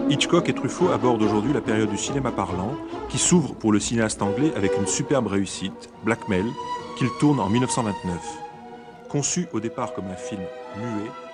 Hitchcock et Truffaut abordent aujourd'hui la période du cinéma parlant, qui s'ouvre pour le cinéaste anglais avec une superbe réussite, Blackmail, qu'il tourne en 1929. Conçu au départ comme un film muet,